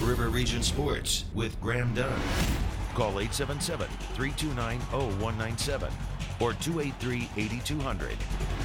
River Region Sports with Graham Dunn. Call 877-329-0197 or 283-8200.